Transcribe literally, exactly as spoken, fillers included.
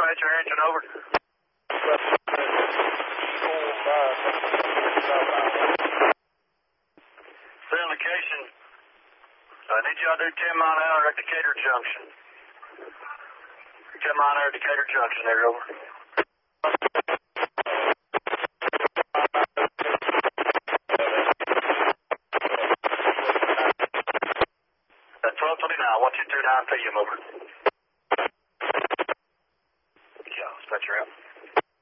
dispatcher, engine over. Clear location. I need y'all to do ten mile an hour at Decatur Junction. ten mile an hour at Decatur Junction there, over. At twelve twenty-nine, one two two nine P M, over. Yeah, dispatcher out.